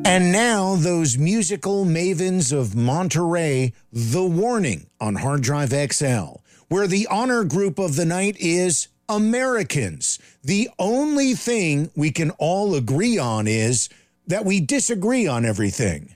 And now, those musical mavens of Monterey, The Warning on Hard Drive XL, where the honor group of the night is Americans. The only thing we can all agree on is that we disagree on everything.